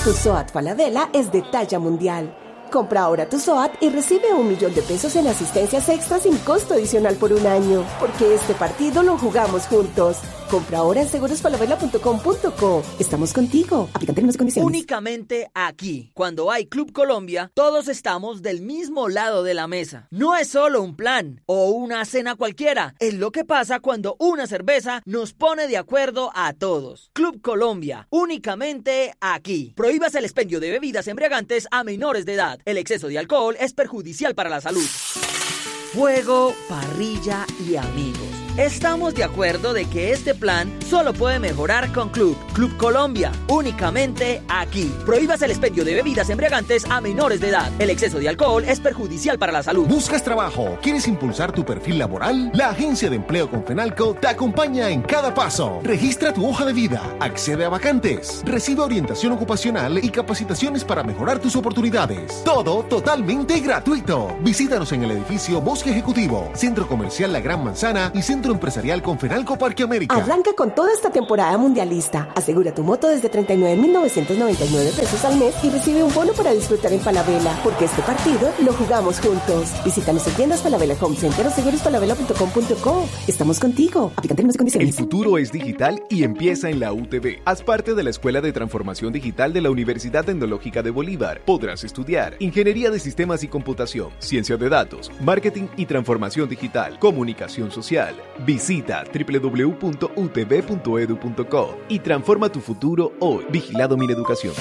Tu SOAT Falabella es de talla mundial. Compra ahora tu SOAT y recibe $1.000.000 en asistencias extras sin costo adicional por un año. Porque este partido lo jugamos juntos. Compra ahora en segurosfalabella.com.co. Estamos contigo. Aplican términos y condiciones. Únicamente aquí. Cuando hay Club Colombia, todos estamos del mismo lado de la mesa. No es solo un plan o una cena cualquiera. Es lo que pasa cuando una cerveza nos pone de acuerdo a todos. Club Colombia. Únicamente aquí. Prohíbas el expendio de bebidas embriagantes a menores de edad. El exceso de alcohol es perjudicial para la salud. Fuego, parrilla y amigos. Estamos de acuerdo de que este plan solo puede mejorar con Club Colombia, únicamente aquí. Prohíbas el expendio de bebidas embriagantes a menores de edad. El exceso de alcohol es perjudicial para la salud. ¿Buscas trabajo? ¿Quieres impulsar tu perfil laboral? La Agencia de Empleo Confenalco te acompaña en cada paso. Registra tu hoja de vida, accede a vacantes, recibe orientación ocupacional y capacitaciones para mejorar tus oportunidades. Todo totalmente gratuito. Visítanos en el edificio Bosque Ejecutivo, Centro Comercial La Gran Manzana y Centro Empresarial Confenalco Parque América. Arranca con toda esta temporada mundialista. Asegura tu moto desde $39,999 al mes y recibe un bono para disfrutar en Falabella, porque este partido lo jugamos juntos. Visítanos en tiendas Falabella Home Center o segurosfalabella.com.co. Estamos contigo. Aplican términos y condiciones. El futuro es digital y empieza en la UTB. Haz parte de la Escuela de Transformación Digital de la Universidad Tecnológica de Bolívar. Podrás estudiar Ingeniería de Sistemas y Computación, Ciencia de Datos, Marketing y Transformación Digital, Comunicación Social. Visita www.utb.edu.co y transforma tu futuro hoy. Vigilado Mineducación.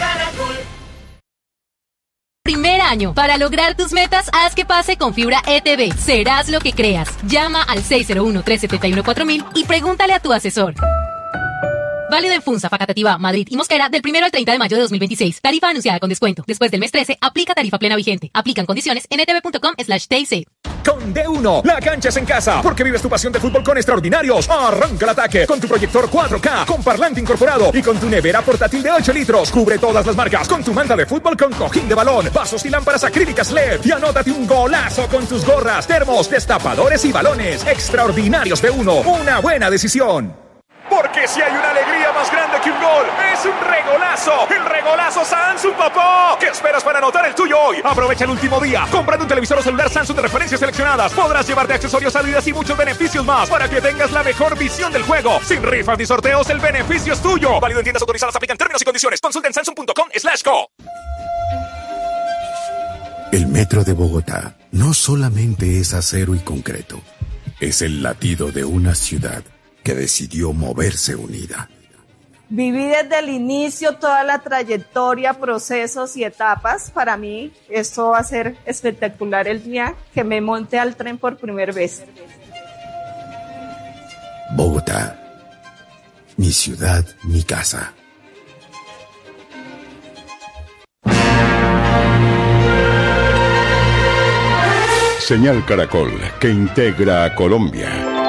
Primer año. Para lograr tus metas, haz que pase con fibra ETB. Serás lo que creas. Llama al 601-371-4000 y pregúntale a tu asesor. Válido en Funza, Facatativá, Madrid y Mosquera del 1 al 30 de mayo de 2026. Tarifa anunciada con descuento. Después del mes 13, aplica tarifa plena vigente. Aplican condiciones en etb.com/TIC. Con D1, la cancha es en casa, porque vives tu pasión de fútbol con extraordinarios. Arranca el ataque con tu proyector 4K, con parlante incorporado y con tu nevera portátil de 8 litros. Cubre todas las marcas con tu manta de fútbol con cojín de balón, vasos y lámparas acrílicas LED. Y anótate un golazo con tus gorras, termos, destapadores y balones. Extraordinarios D1, una buena decisión. Porque si hay una alegría más grande que un gol, es un regolazo. El regolazo Samsung, papá. ¿Qué esperas para anotar el tuyo hoy? Aprovecha el último día. Comprando un televisor o celular Samsung de referencias seleccionadas, podrás llevarte accesorios, salidas y muchos beneficios más para que tengas la mejor visión del juego. Sin rifas ni sorteos, el beneficio es tuyo. Válido en tiendas autorizadas, aplican términos y condiciones. Consulta en samsung.com/co. El metro de Bogotá no solamente es acero y concreto, es el latido de una ciudad que decidió moverse unida. Viví desde el inicio toda la trayectoria, procesos y etapas. Para mí esto va a ser espectacular el día que me monte al tren por primera vez. Bogotá, mi ciudad, mi casa. Señal Caracol, que integra a Colombia.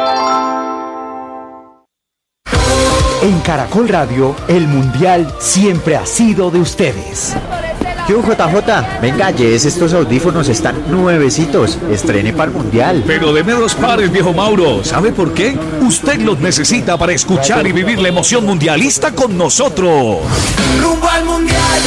En Caracol Radio, el Mundial siempre ha sido de ustedes. ¿Qué hubo, JJ? Venga, llévese estos audífonos, están nuevecitos. Estrene para el Mundial. Pero deme 2 pares, viejo Mauro. ¿Sabe por qué? Usted los necesita para escuchar y vivir la emoción mundialista con nosotros. ¡Rumbo al Mundial!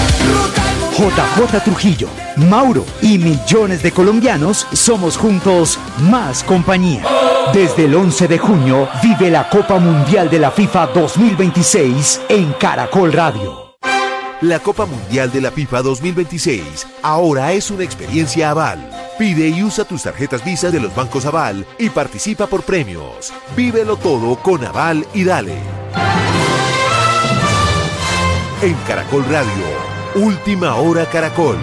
JJ Trujillo, Mauro y millones de colombianos somos juntos más compañía. Desde el 11 de junio vive la Copa Mundial de la FIFA 2026 en Caracol Radio. La Copa Mundial de la FIFA 2026 ahora es una experiencia Aval. Pide y usa tus tarjetas Visa de los bancos Aval y participa por premios. Vívelo todo con Aval y dale. En Caracol Radio. Última hora Caracol.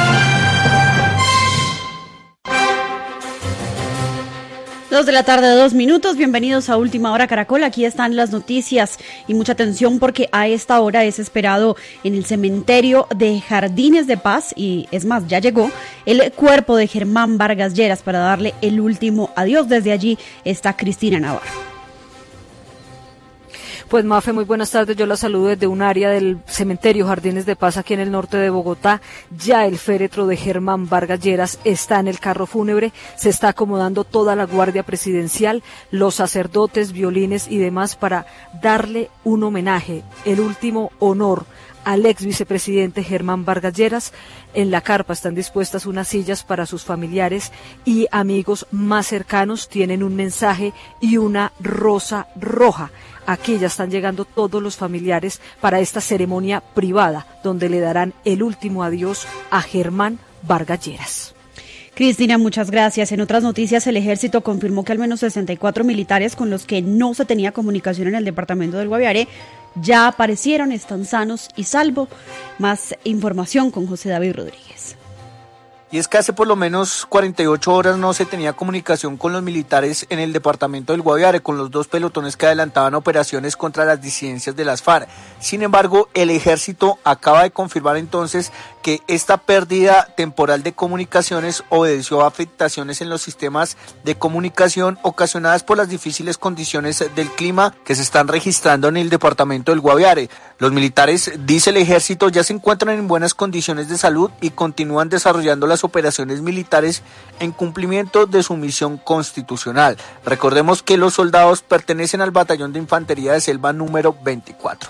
2 de la tarde, 2 minutos. Bienvenidos a Última Hora Caracol. Aquí están las noticias y mucha atención porque a esta hora es esperado en el cementerio de Jardines de Paz, y es más, ya llegó el cuerpo de Germán Vargas Lleras para darle el último adiós. Desde allí está Cristina Navarro. Pues Mafe, muy buenas tardes, yo la saludo desde un área del cementerio Jardines de Paz aquí en el norte de Bogotá. Ya el féretro de Germán Vargas Lleras está en el carro fúnebre, se está acomodando toda la guardia presidencial, los sacerdotes, violines y demás para darle un homenaje, el último honor al ex vicepresidente Germán Vargas Lleras. En la carpa están dispuestas unas sillas para sus familiares y amigos más cercanos. Tienen un mensaje y una rosa roja. Aquí ya están llegando todos los familiares para esta ceremonia privada, donde le darán el último adiós a Germán Vargas Lleras. Cristina, muchas gracias. En otras noticias, el Ejército confirmó que al menos 64 militares con los que no se tenía comunicación en el departamento del Guaviare ya aparecieron, están sanos y salvo. Más información con José David Rodríguez. Y es que hace por lo menos 48 horas no se tenía comunicación con los militares en el departamento del Guaviare, con los 2 pelotones que adelantaban operaciones contra las disidencias de las FARC. Sin embargo, el ejército acaba de confirmar entonces que esta pérdida temporal de comunicaciones obedeció a afectaciones en los sistemas de comunicación ocasionadas por las difíciles condiciones del clima que se están registrando en el departamento del Guaviare. Los militares, dice el ejército, ya se encuentran en buenas condiciones de salud y continúan desarrollando las operaciones militares en cumplimiento de su misión constitucional. Recordemos que los soldados pertenecen al batallón de infantería de selva número 24.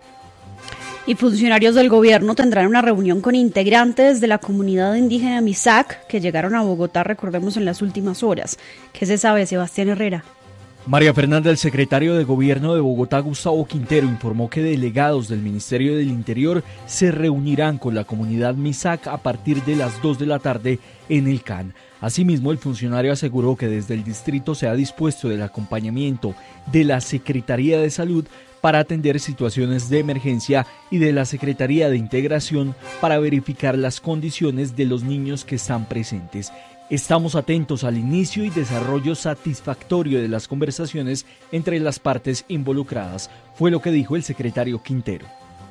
Y funcionarios del gobierno tendrán una reunión con integrantes de la comunidad indígena Misak que llegaron a Bogotá, recordemos, en las últimas horas. ¿Qué se sabe, Sebastián Herrera? María Fernanda, el secretario de Gobierno de Bogotá, Gustavo Quintero, informó que delegados del Ministerio del Interior se reunirán con la comunidad Misak a partir de las 2 de la tarde en el CAN. Asimismo, el funcionario aseguró que desde el distrito se ha dispuesto el acompañamiento de la Secretaría de Salud para atender situaciones de emergencia y de la Secretaría de Integración para verificar las condiciones de los niños que están presentes. Estamos atentos al inicio y desarrollo satisfactorio de las conversaciones entre las partes involucradas, fue lo que dijo el secretario Quintero.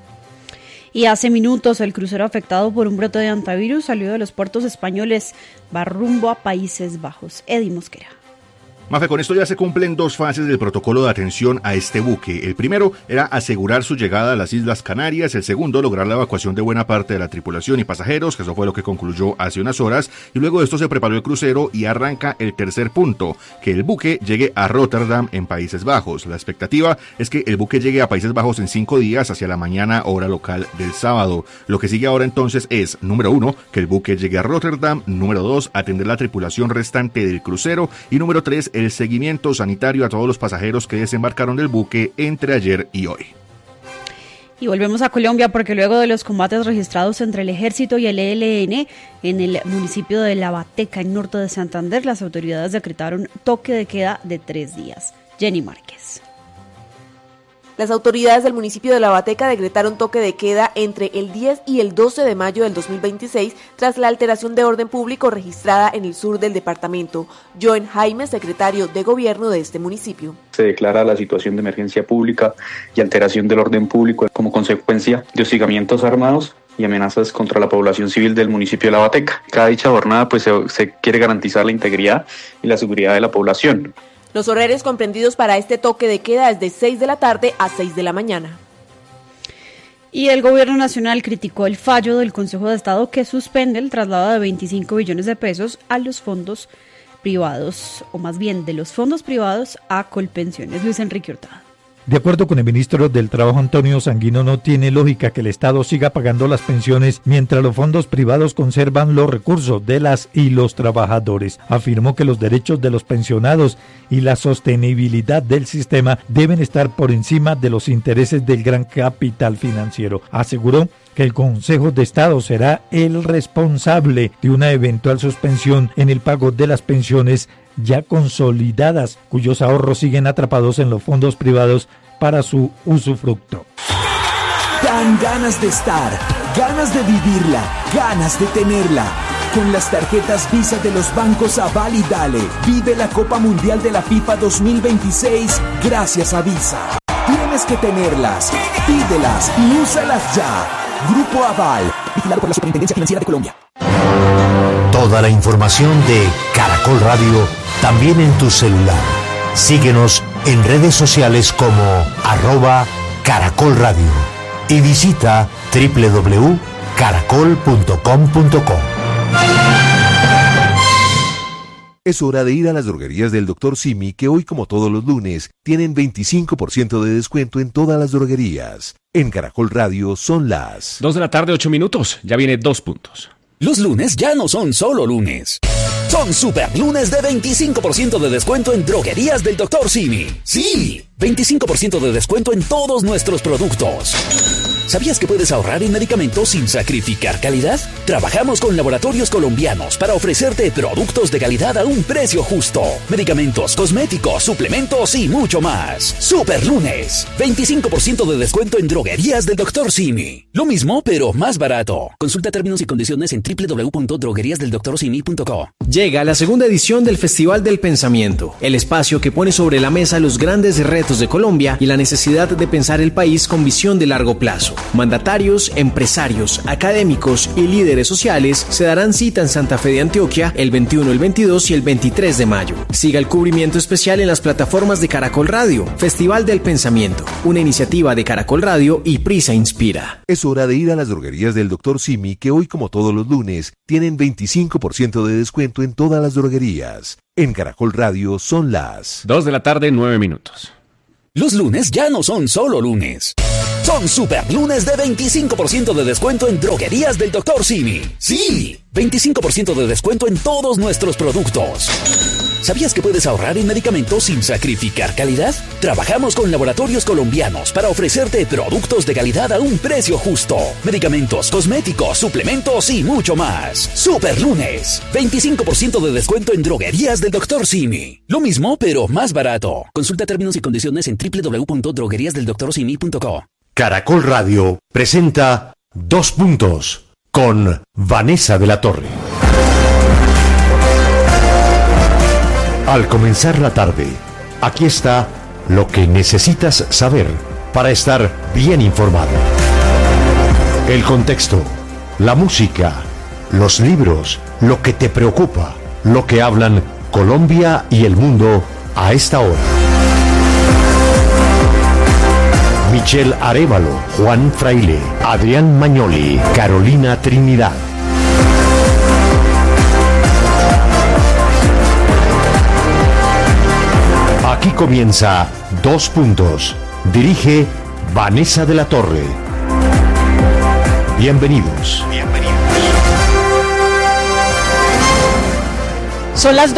Y hace minutos el crucero afectado por un brote de antivirus salió de los puertos españoles, va rumbo a Países Bajos. Eddie Mosquera. Mafe, con esto ya se cumplen 2 fases del protocolo de atención a este buque. El primero era asegurar su llegada a las Islas Canarias, el segundo lograr la evacuación de buena parte de la tripulación y pasajeros, que eso fue lo que concluyó hace unas horas, y luego de esto se preparó el crucero y arranca el tercer punto, que el buque llegue a Rotterdam en Países Bajos. La expectativa es que el buque llegue a Países Bajos en 5 días hacia la mañana hora local del sábado. Lo que sigue ahora entonces es, número 1, que el buque llegue a Rotterdam, número 2, atender la tripulación restante del crucero, y número 3, el seguimiento sanitario a todos los pasajeros que desembarcaron del buque entre ayer y hoy. Y volvemos a Colombia porque luego de los combates registrados entre el Ejército y el ELN en el municipio de La Bateca, en norte de Santander, las autoridades decretaron toque de queda de 3 días. Jenny Márquez. Las autoridades del municipio de La Bateca decretaron toque de queda entre el 10 y el 12 de mayo del 2026 tras la alteración de orden público registrada en el sur del departamento. Joen Jaime, secretario de gobierno de este municipio. Se declara la situación de emergencia pública y alteración del orden público como consecuencia de hostigamientos armados y amenazas contra la población civil del municipio de La Bateca. Cada dicha jornada se quiere garantizar la integridad y la seguridad de la población. Los horarios comprendidos para este toque de queda es de 6 de la tarde a 6 de la mañana. Y el gobierno nacional criticó el fallo del Consejo de Estado que suspende el traslado de 25 billones de pesos a los fondos privados, o más bien de los fondos privados a Colpensiones. Luis Enrique Hurtado. De acuerdo con el ministro del Trabajo Antonio Sanguino, no tiene lógica que el Estado siga pagando las pensiones mientras los fondos privados conservan los recursos de las y los trabajadores. Afirmó que los derechos de los pensionados y la sostenibilidad del sistema deben estar por encima de los intereses del gran capital financiero. Aseguró que el Consejo de Estado será el responsable de una eventual suspensión en el pago de las pensiones ya consolidadas, cuyos ahorros siguen atrapados en los fondos privados para su usufructo. Dan ganas de estar, ganas de vivirla, ganas de tenerla. Con las tarjetas Visa de los bancos Aval y Dale, vive la Copa Mundial de la FIFA 2026 gracias a Visa. Tienes que tenerlas, pídelas y úsalas ya. Grupo Aval, vigilado por la Superintendencia Financiera de Colombia. Toda la información de Caracol Radio también en tu celular. Síguenos en redes sociales como @Caracol Radio y visita www.caracol.com.co. Es hora de ir a las droguerías del Dr. Simi, que hoy, como todos los lunes, tienen 25% de descuento en todas las droguerías. En Caracol Radio son las 2:08 PM. Ya viene 2 puntos. Los lunes ya no son solo lunes. Son super lunes de 25% de descuento en droguerías del Dr. Simi. ¡Sí! 25% de descuento en todos nuestros productos. ¿Sabías que puedes ahorrar en medicamentos sin sacrificar calidad? Trabajamos con laboratorios colombianos para ofrecerte productos de calidad a un precio justo. Medicamentos, cosméticos, suplementos y mucho más. Super lunes. 25% de descuento en droguerías del Dr. Simi. Lo mismo, pero más barato. Consulta términos y condiciones en www.drogueriasdelDrSimi.co. Llega la segunda edición del Festival del Pensamiento, el espacio que pone sobre la mesa los grandes retos de Colombia y la necesidad de pensar el país con visión de largo plazo. Mandatarios, empresarios, académicos y líderes sociales se darán cita en Santa Fe de Antioquia el 21, el 22 y el 23 de mayo. Siga el cubrimiento especial en las plataformas de Caracol Radio. Festival del Pensamiento, una iniciativa de Caracol Radio y Prisa Inspira. Es hora de ir a las droguerías del Dr. Simi, que hoy, como todos los lunes, tienen 25% de descuento en todas las droguerías. En Caracol Radio son las 2:09 PM. Los lunes ya no son solo lunes. Son super lunes de 25% de descuento en droguerías del Dr. Simi. ¡Sí! 25% de descuento en todos nuestros productos. ¿Sabías que puedes ahorrar en medicamentos sin sacrificar calidad? Trabajamos con laboratorios colombianos para ofrecerte productos de calidad a un precio justo. Medicamentos, cosméticos, suplementos y mucho más. Super lunes. 25% de descuento en droguerías del Dr. Simi. Lo mismo, pero más barato. Consulta términos y condiciones en www.drogueriasdelDrSimi.co. Caracol Radio presenta 2 puntos con Vanessa de la Torre. Al comenzar la tarde, aquí está lo que necesitas saber para estar bien informado. El contexto, la música, los libros, lo que te preocupa, lo que hablan Colombia y el mundo a esta hora. Michelle Arévalo, Juan Fraile, Adrián Mañoli, Carolina Trinidad. Aquí comienza 2 puntos. Dirige Vanessa de la Torre. Bienvenidos. Son las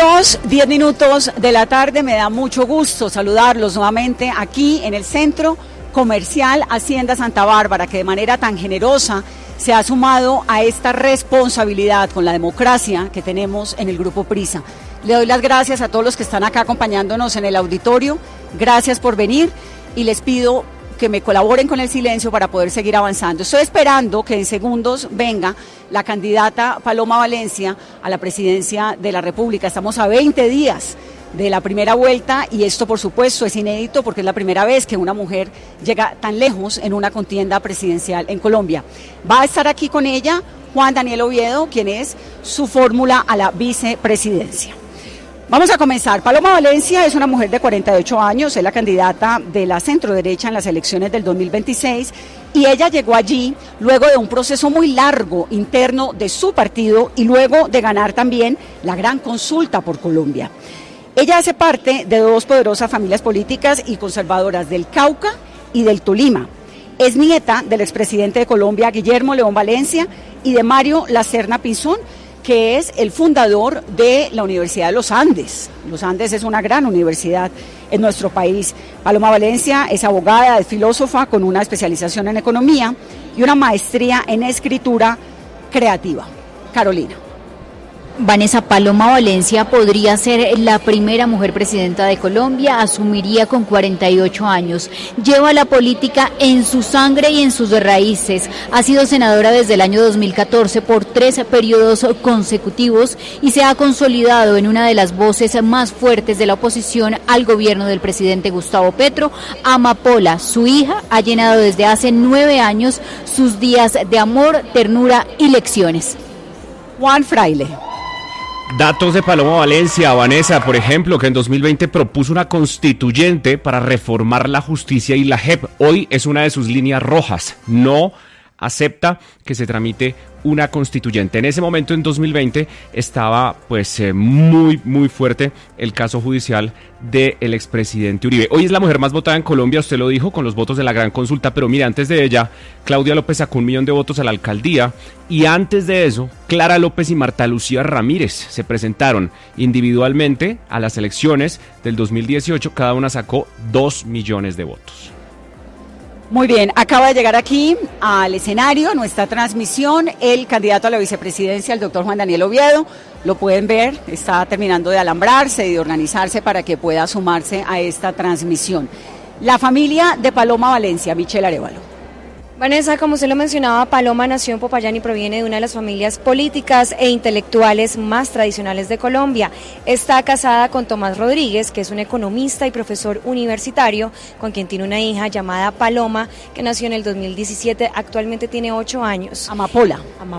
2:10 de la tarde. Me da mucho gusto saludarlos nuevamente aquí en el Centro Comercial Hacienda Santa Bárbara, que de manera tan generosa se ha sumado a esta responsabilidad con la democracia que tenemos en el Grupo Prisa. Le doy las gracias a todos los que están acá acompañándonos en el auditorio. Gracias por venir y les pido que me colaboren con el silencio para poder seguir avanzando. Estoy esperando que en segundos venga la candidata Paloma Valencia a la presidencia de la República. Estamos a 20 días de la primera vuelta y esto, por supuesto, es inédito porque es la primera vez que una mujer llega tan lejos en una contienda presidencial en Colombia. Va a estar aquí con ella Juan Daniel Oviedo, quien es su fórmula a la vicepresidencia. Vamos a comenzar. Paloma Valencia es una mujer de 48 años, es la candidata de la centroderecha en las elecciones del 2026 y ella llegó allí luego de un proceso muy largo interno de su partido y luego de ganar también la gran consulta por Colombia. Ella hace parte de 2 poderosas familias políticas y conservadoras del Cauca y del Tolima. Es nieta del expresidente de Colombia, Guillermo León Valencia, y de Mario Lacerna Pinzón, que es el fundador de la Universidad de los Andes. Los Andes es una gran universidad en nuestro país. Paloma Valencia es abogada, es filósofa con una especialización en economía y una maestría en escritura creativa. Carolina. Vanessa, Paloma Valencia podría ser la primera mujer presidenta de Colombia, asumiría con 48 años, lleva la política en su sangre y en sus raíces, ha sido senadora desde el año 2014 por 3 periodos consecutivos y se ha consolidado en una de las voces más fuertes de la oposición al gobierno del presidente Gustavo Petro. Amapola, su hija, ha llenado desde hace 9 años sus días de amor, ternura y lecciones. Juan Fraile. Datos de Paloma Valencia, Vanessa, por ejemplo, que en 2020 propuso una constituyente para reformar la justicia y la JEP. Hoy es una de sus líneas rojas. No acepta que se tramite una constituyente. En ese momento, en 2020, estaba pues muy fuerte el caso judicial del expresidente Uribe. Hoy es la mujer más votada en Colombia, usted lo dijo, con los votos de la gran consulta, pero mire, antes de ella, Claudia López sacó 1 millón de votos a la alcaldía, y antes de eso, Clara López y Marta Lucía Ramírez se presentaron individualmente a las elecciones del 2018, cada una sacó 2 millones de votos. Muy bien, acaba de llegar aquí al escenario nuestra transmisión el candidato a la vicepresidencia, el doctor Juan Daniel Oviedo. Lo pueden ver, está terminando de alambrarse y de organizarse para que pueda sumarse a esta transmisión. La familia de Paloma Valencia, Michelle Arevalo. Vanessa, como se lo mencionaba, Paloma nació en Popayán y proviene de una de las familias políticas e intelectuales más tradicionales de Colombia. Está casada con Tomás Rodríguez, que es un economista y profesor universitario, con quien tiene una hija llamada Paloma, que nació en el 2017, actualmente tiene 8 años. Amapola.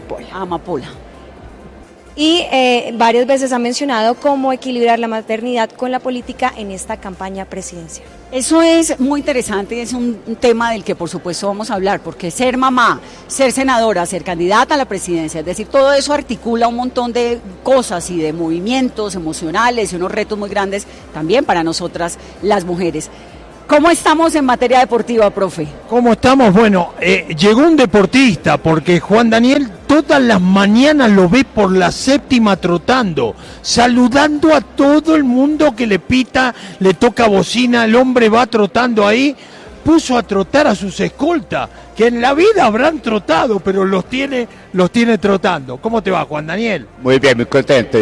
Y varias veces ha mencionado cómo equilibrar la maternidad con la política en esta campaña presidencial. Eso es muy interesante y es un tema del que por supuesto vamos a hablar, porque ser mamá, ser senadora, ser candidata a la presidencia, es decir, todo eso articula un montón de cosas y de movimientos emocionales y unos retos muy grandes también para nosotras las mujeres. ¿Cómo estamos en materia deportiva, profe? ¿Cómo estamos? Bueno, llegó un deportista, porque Juan Daniel todas las mañanas lo ve por la séptima trotando, saludando a todo el mundo que le pita, le toca bocina, el hombre va trotando ahí, puso a trotar a sus escoltas, que en la vida habrán trotado, pero los tiene trotando. ¿Cómo te va, Juan Daniel? Muy bien, muy contento,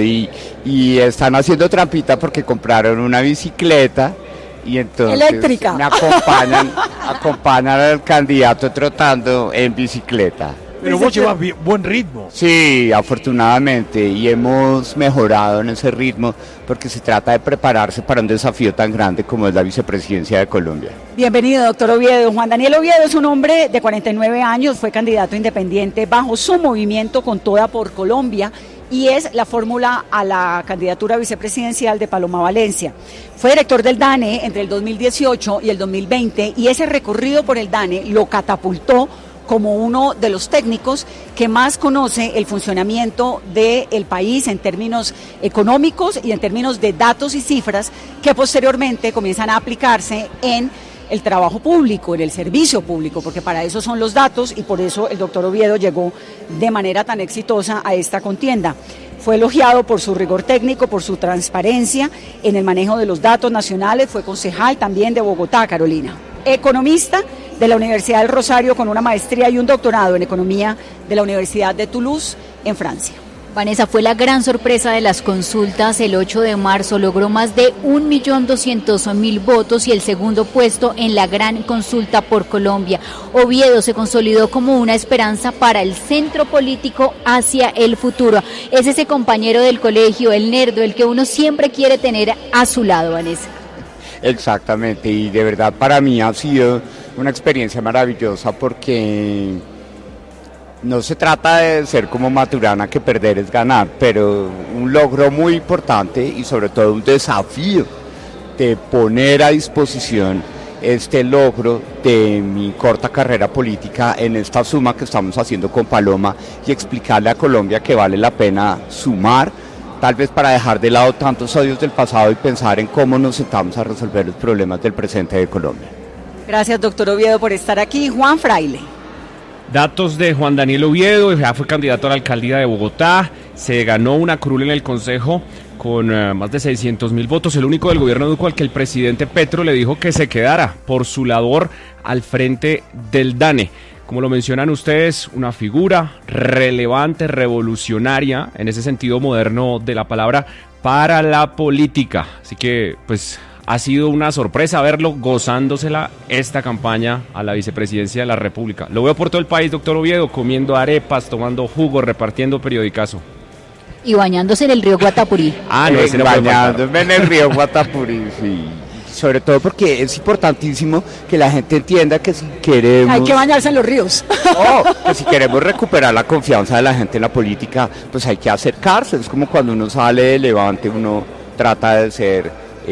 y están haciendo trampita porque compraron una bicicleta, y entonces eléctrica. Me acompañan al candidato trotando en bicicleta. Pero vos llevas buen ritmo. Sí, afortunadamente, y hemos mejorado en ese ritmo porque se trata de prepararse para un desafío tan grande como es la vicepresidencia de Colombia. Bienvenido, doctor Oviedo. Juan Daniel Oviedo es un hombre de 49 años, fue candidato independiente bajo su movimiento Con Toda por Colombia, y es la fórmula a la candidatura vicepresidencial de Paloma Valencia. Fue director del DANE entre el 2018 y el 2020, y ese recorrido por el DANE lo catapultó como uno de los técnicos que más conoce el funcionamiento del país en términos económicos y en términos de datos y cifras que posteriormente comienzan a aplicarse en el trabajo público, en el servicio público, porque para eso son los datos y por eso el doctor Oviedo llegó de manera tan exitosa a esta contienda. Fue elogiado por su rigor técnico, por su transparencia en el manejo de los datos nacionales, fue concejal también de Bogotá, Carolina. Economista de la Universidad del Rosario con una maestría y un doctorado en economía de la Universidad de Toulouse en Francia. Vanessa, fue la gran sorpresa de las consultas el 8 de marzo, logró más de 1.200.000 votos y el segundo puesto en la gran consulta por Colombia. Oviedo se consolidó como una esperanza para el centro político hacia el futuro. Es ese compañero del colegio, el nerdo, el que uno siempre quiere tener a su lado, Vanessa. Exactamente, y de verdad para mí ha sido una experiencia maravillosa porque no se trata de ser como Maturana, que perder es ganar, pero un logro muy importante y sobre todo un desafío de poner a disposición este logro de mi corta carrera política en esta suma que estamos haciendo con Paloma y explicarle a Colombia que vale la pena sumar, tal vez para dejar de lado tantos odios del pasado y pensar en cómo nos sentamos a resolver los problemas del presente de Colombia. Gracias, doctor Oviedo, por estar aquí. Juan Fraile. Datos de Juan Daniel Oviedo, ya fue candidato a la alcaldía de Bogotá, se ganó una curul en el Consejo con más de 600.000 votos, el único del gobierno de Duque al que el presidente Petro le dijo que se quedara por su labor al frente del DANE. Como lo mencionan ustedes, una figura relevante, revolucionaria, en ese sentido moderno de la palabra, para la política. Así que, pues, ha sido una sorpresa verlo gozándosela esta campaña a la vicepresidencia de la República. Lo veo por todo el país, doctor Oviedo, comiendo arepas, tomando jugo, repartiendo periodicazo. Y bañándose en el río Guatapurí. No, bañándome en el río Guatapurí, sí. Sobre todo porque es importantísimo que la gente entienda que si queremos... Hay que bañarse en los ríos. Que si queremos recuperar la confianza de la gente en la política, pues hay que acercarse. Es como cuando uno sale de Levante, uno trata de ser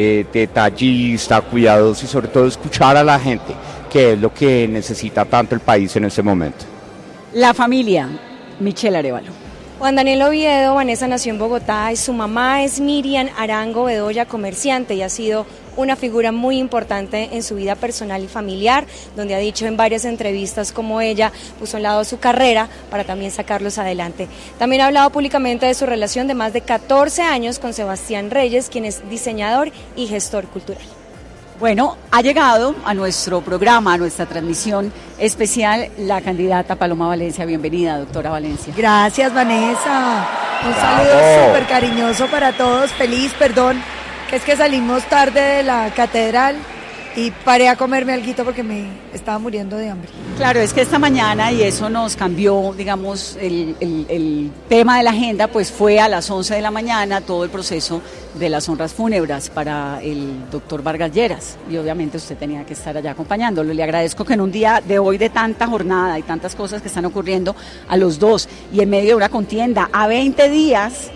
detallista, cuidadoso y sobre todo escuchar a la gente, que es lo que necesita tanto el país en este momento. La familia, Michelle Arévalo. Juan Daniel Oviedo, Vanessa nació en Bogotá y su mamá es Miriam Arango Bedoya, comerciante, y ha sido una figura muy importante en su vida personal y familiar, donde ha dicho en varias entrevistas cómo ella puso a un lado su carrera para también sacarlos adelante. También ha hablado públicamente de su relación de más de 14 años con Sebastián Reyes, quien es diseñador y gestor cultural. Bueno, ha llegado a nuestro programa, a nuestra transmisión especial, la candidata Paloma Valencia. Bienvenida, doctora Valencia. Gracias, Vanessa. Un saludo súper cariñoso para todos. Feliz, perdón, que es que salimos tarde de la catedral y paré a comerme alguito porque me estaba muriendo de hambre. Claro, es que esta mañana, y eso nos cambió, digamos, el tema de la agenda, pues fue a las 11 de la mañana todo el proceso de las honras fúnebres para el doctor Vargas Lleras, y obviamente usted tenía que estar allá acompañándolo. Le agradezco que en un día de hoy de tanta jornada y tantas cosas que están ocurriendo a los dos, y en medio de una contienda, a 20 días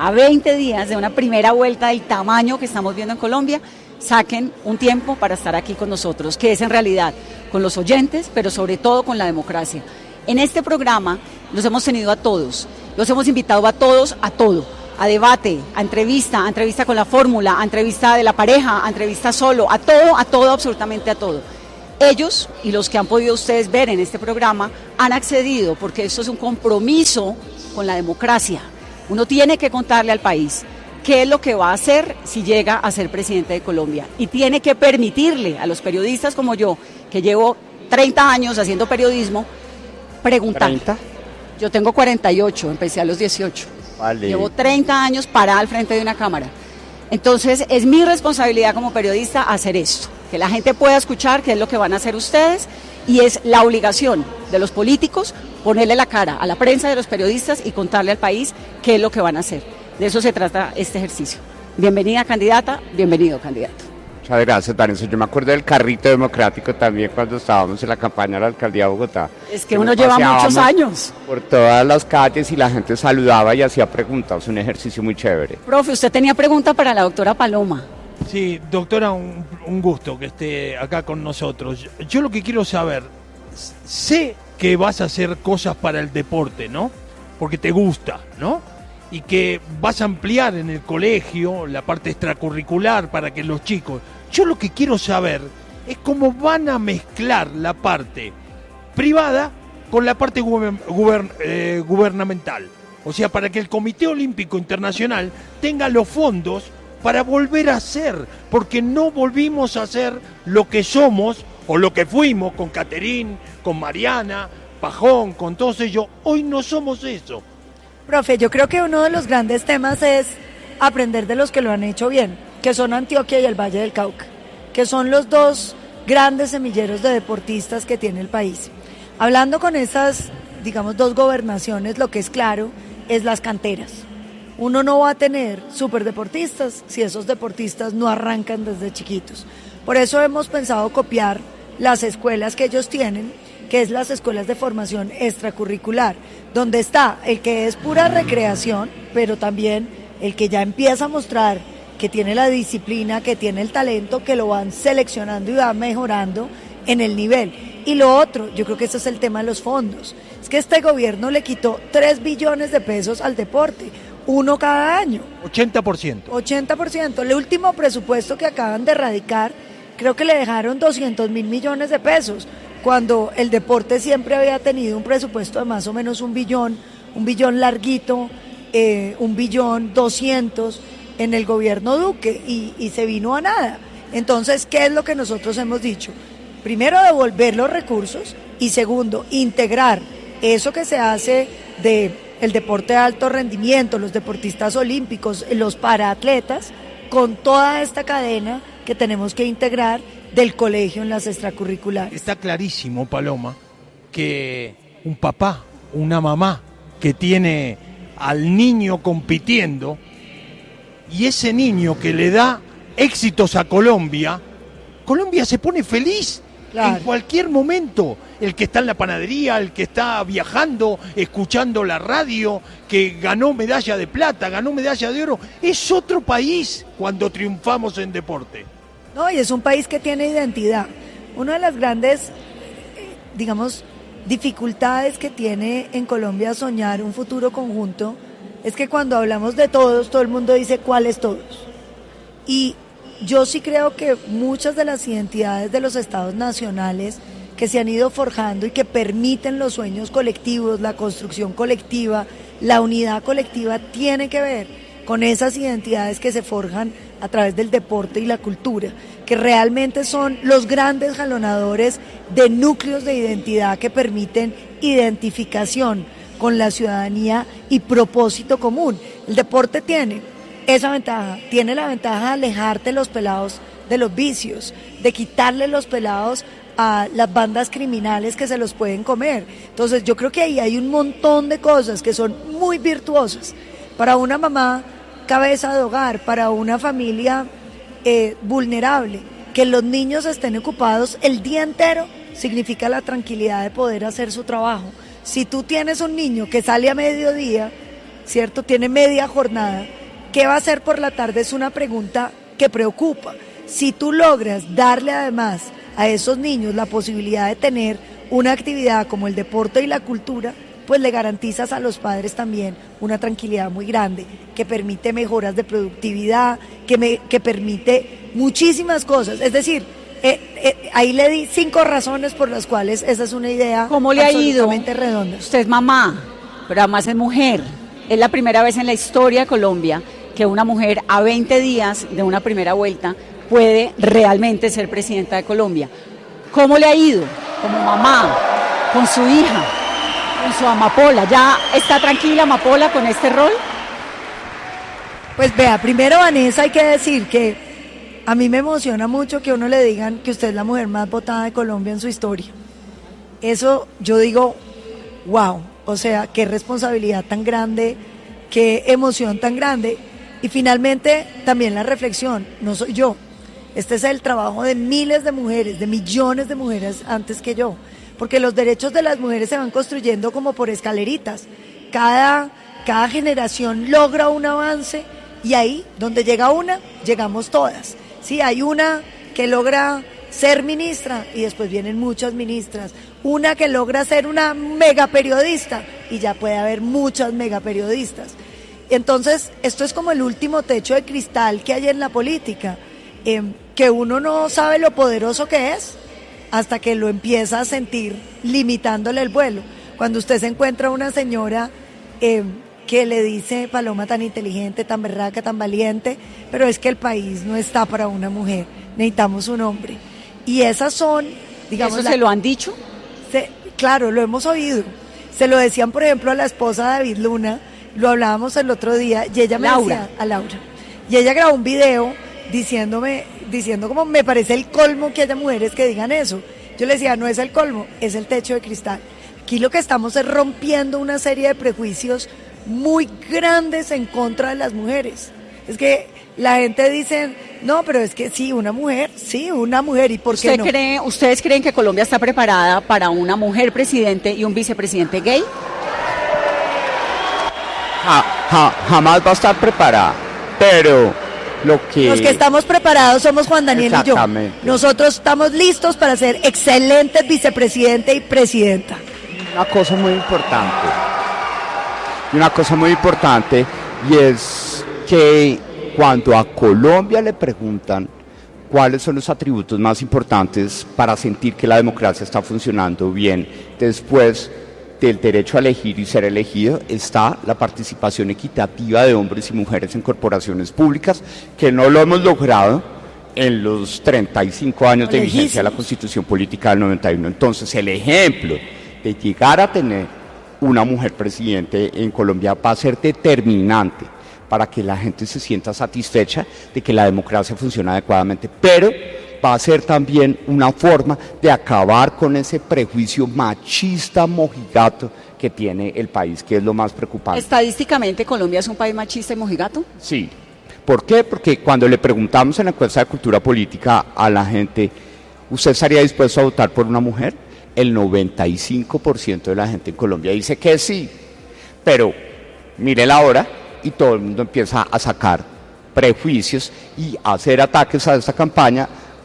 de una primera vuelta del tamaño que estamos viendo en Colombia, saquen un tiempo para estar aquí con nosotros, que es en realidad con los oyentes, pero sobre todo con la democracia. En este programa los hemos tenido a todos, los hemos invitado a todos a todo, a debate, a entrevista con la fórmula, a entrevista de la pareja, a entrevista solo, a todo, absolutamente a todo. Ellos y los que han podido ustedes ver en este programa han accedido porque esto es un compromiso con la democracia. Uno tiene que contarle al país qué es lo que va a hacer si llega a ser presidente de Colombia, y tiene que permitirle a los periodistas como yo, que llevo 30 años haciendo periodismo, preguntar. ¿30? Yo tengo 48, empecé a los 18. Vale. Llevo 30 años parada al frente de una cámara. Entonces es mi responsabilidad como periodista hacer esto, que la gente pueda escuchar qué es lo que van a hacer ustedes, y es la obligación de los políticos ponerle la cara a la prensa, de los periodistas, y contarle al país qué es lo que van a hacer. De eso se trata este ejercicio. Bienvenida, candidata, bienvenido, candidato. Muchas gracias, Vanessa. Yo me acuerdo del carrito democrático también cuando estábamos en la campaña de la alcaldía de Bogotá. Es que uno lleva muchos años. Por todas las calles y la gente saludaba y hacía preguntas, un ejercicio muy chévere. Profe, usted tenía pregunta para la doctora Paloma. Sí, doctora, un gusto que esté acá con nosotros. Yo lo que quiero saber, sé que vas a hacer cosas para el deporte, ¿no? Porque te gusta, ¿no? Y que vas a ampliar en el colegio la parte extracurricular para que los chicos... Yo lo que quiero saber es cómo van a mezclar la parte privada con la parte gubernamental. O sea, para que el Comité Olímpico Internacional tenga los fondos para volver a ser, porque no volvimos a ser lo que somos o lo que fuimos con Caterín, con Mariana, Pajón, con todos ellos. Hoy no somos eso. Profe, yo creo que uno de los grandes temas es aprender de los que lo han hecho bien, que son Antioquia y el Valle del Cauca, que son los dos grandes semilleros de deportistas que tiene el país. Hablando con esas, digamos, dos gobernaciones, lo que es claro es las canteras. Uno no va a tener superdeportistas si esos deportistas no arrancan desde chiquitos. Por eso hemos pensado copiar las escuelas que ellos tienen, que es las escuelas de formación extracurricular, donde está el que es pura recreación, pero también el que ya empieza a mostrar que tiene la disciplina, que tiene el talento, que lo van seleccionando y van mejorando en el nivel. Y lo otro, yo creo que ese es el tema de los fondos, es que este gobierno le quitó 3 billones de pesos al deporte, uno cada año. 80%. 80%. El último presupuesto que acaban de erradicar, creo que le dejaron 200.000 millones de pesos, cuando el deporte siempre había tenido un presupuesto de más o menos un billón larguito, 1.200.000.000 en el gobierno Duque, y se vino a nada. Entonces, ¿qué es lo que nosotros hemos dicho? Primero, devolver los recursos, y segundo, integrar eso que se hace de el deporte de alto rendimiento, los deportistas olímpicos, los paraatletas, con toda esta cadena que tenemos que integrar del colegio en las extracurriculares. Está clarísimo, Paloma, que un papá, una mamá que tiene al niño compitiendo, y ese niño que le da éxitos a Colombia, Colombia se pone feliz. Claro. En cualquier momento, el que está en la panadería, el que está viajando, escuchando la radio, que ganó medalla de plata, ganó medalla de oro, es otro país cuando triunfamos en deporte. No, y es un país que tiene identidad. Una de las grandes, digamos, dificultades que tiene en Colombia soñar un futuro conjunto es que cuando hablamos de todos, todo el mundo dice cuáles todos. Y yo sí creo que muchas de las identidades de los estados nacionales que se han ido forjando y que permiten los sueños colectivos, la construcción colectiva, la unidad colectiva, tiene que ver con esas identidades que se forjan a través del deporte y la cultura, que realmente son los grandes jalonadores de núcleos de identidad que permiten identificación con la ciudadanía y propósito común. El deporte tiene esa ventaja, tiene la ventaja de alejarte los pelados de los vicios, de quitarle los pelados a las bandas criminales que se los pueden comer. Entonces yo creo que ahí hay un montón de cosas que son muy virtuosas para una mamá cabeza de hogar, para una familia vulnerable. Que los niños estén ocupados el día entero significa la tranquilidad de poder hacer su trabajo. Si tú tienes un niño que sale a mediodía, ¿cierto? Tiene media jornada, ¿qué va a hacer por la tarde? Es una pregunta que preocupa. Si tú logras darle además a esos niños la posibilidad de tener una actividad como el deporte y la cultura, pues le garantizas a los padres también una tranquilidad muy grande, que permite mejoras de productividad, que permite muchísimas cosas. Es decir, ahí le di 5 razones por las cuales esa es una idea ¿Cómo le ha ido? Absolutamente redonda. Usted es mamá, pero además es mujer. Es la primera vez en la historia de Colombia que una mujer a 20 días de una primera vuelta puede realmente ser presidenta de Colombia. ¿Cómo le ha ido como mamá, con su hija, con su amapola? ¿Ya está tranquila Amapola con este rol? Pues vea, primero, Vanessa, hay que decir que a mí me emociona mucho que a uno le digan que usted es la mujer más votada de Colombia en su historia. Eso yo digo, wow, o sea, qué responsabilidad tan grande, qué emoción tan grande. Y finalmente también la reflexión, no soy yo, este es el trabajo de miles de mujeres, de millones de mujeres antes que yo, porque los derechos de las mujeres se van construyendo como por escaleritas. Cada generación logra un avance y ahí, donde llega una, llegamos todas. Sí, hay una que logra ser ministra y después vienen muchas ministras, una que logra ser una mega periodista y ya puede haber muchas mega periodistas. Entonces, esto es como el último techo de cristal que hay en la política, que uno no sabe lo poderoso que es hasta que lo empieza a sentir limitándole el vuelo. Cuando usted se encuentra una señora que le dice, Paloma, tan inteligente, tan berraca, tan valiente, pero es que el país no está para una mujer, necesitamos un hombre. Y esas son, digamos... ¿Eso se lo han dicho? Claro, lo hemos oído. Se lo decían, por ejemplo, a la esposa de David Luna, lo hablábamos el otro día, y ella me decía, a Laura, y ella grabó un video diciendo como me parece el colmo que haya mujeres que digan eso. Yo le decía, no es el colmo, es el techo de cristal. Aquí lo que estamos es rompiendo una serie de prejuicios muy grandes en contra de las mujeres. Es que la gente dice, no, pero es que sí, una mujer, ¿y por qué no? ¿Ustedes creen que Colombia está preparada para una mujer presidente y un vicepresidente gay? Jamás va a estar preparada, pero los que estamos preparados somos Juan Daniel y yo. Nosotros estamos listos para ser excelentes vicepresidente y presidenta. Una cosa muy importante, y es que cuando a Colombia le preguntan cuáles son los atributos más importantes para sentir que la democracia está funcionando bien, después del derecho a elegir y ser elegido, está la participación equitativa de hombres y mujeres en corporaciones públicas, que no lo hemos logrado en los 35 años de vigencia de la Constitución Política del 91. Entonces, el ejemplo de llegar a tener una mujer presidente en Colombia va a ser determinante para que la gente se sienta satisfecha de que la democracia funciona adecuadamente, pero va a ser también una forma de acabar con ese prejuicio machista mojigato que tiene el país, que es lo más preocupante. ¿Estadísticamente Colombia es un país machista y mojigato? Sí. ¿Por qué? Porque cuando le preguntamos en la encuesta de cultura política a la gente, ¿usted estaría dispuesto a votar por una mujer? El 95% de la gente en Colombia dice que sí, pero mire la hora y todo el mundo empieza a sacar prejuicios y a hacer ataques a esta campaña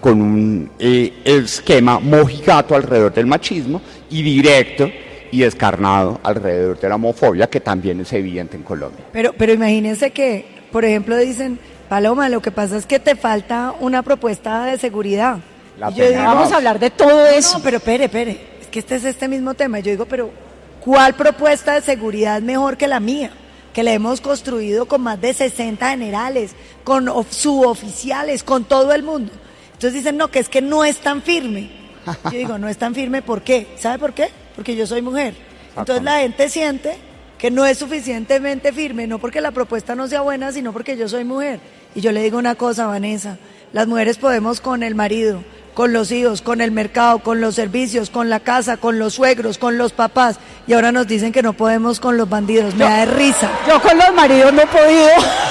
con un esquema mojigato alrededor del machismo y directo y descarnado alrededor de la homofobia, que también es evidente en Colombia. Pero imagínense que, por ejemplo, dicen, Paloma, lo que pasa es que te falta una propuesta de seguridad. Vamos a hablar de todo eso. No, pero espere, es que este es este mismo tema. Yo digo, pero ¿cuál propuesta de seguridad es mejor que la mía? Que la hemos construido con más de 60 generales, con suboficiales, con todo el mundo. Entonces dicen, no, que es que no es tan firme. Yo digo, no es tan firme, ¿por qué? ¿Sabe por qué? Porque yo soy mujer. Entonces la gente siente que no es suficientemente firme, no porque la propuesta no sea buena, sino porque yo soy mujer. Y yo le digo una cosa, Vanessa, las mujeres podemos con el marido, con los hijos, con el mercado, con los servicios, con la casa, con los suegros, con los papás, y ahora nos dicen que no podemos con los bandidos. Me da de risa. Yo con los maridos no he podido.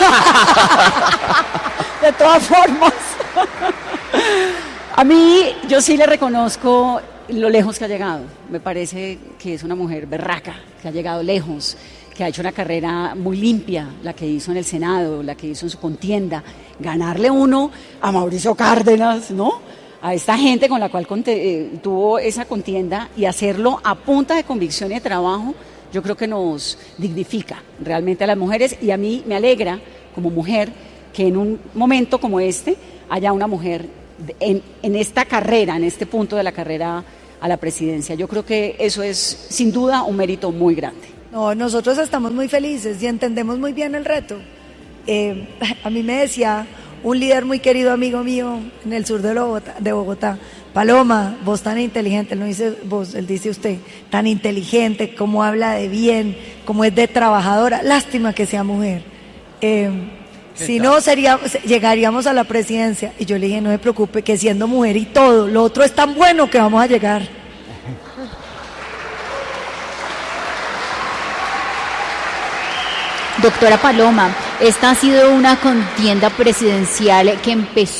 De todas formas. A mí, yo sí le reconozco lo lejos que ha llegado. Me parece que es una mujer berraca, que ha llegado lejos, que ha hecho una carrera muy limpia, la que hizo en el Senado, la que hizo en su contienda. Ganarle uno a Mauricio Cárdenas, ¿no? A esta gente con la cual tuvo esa contienda, y hacerlo a punta de convicción y de trabajo, yo creo que nos dignifica realmente a las mujeres, y a mí me alegra como mujer que en un momento como este haya una mujer en esta carrera, en este punto de la carrera a la presidencia. Yo creo que eso es sin duda un mérito muy grande. No, nosotros estamos muy felices y entendemos muy bien el reto. A mí me decía un líder muy querido amigo mío en el sur de Bogotá, Paloma, vos tan inteligente, él no dice vos, él dice usted, tan inteligente, cómo habla de bien, cómo es de trabajadora, lástima que sea mujer. Si no, llegaríamos a la presidencia. Y yo le dije, no se preocupe, que siendo mujer y todo, lo otro es tan bueno que vamos a llegar. Doctora Paloma, esta ha sido una contienda presidencial que empezó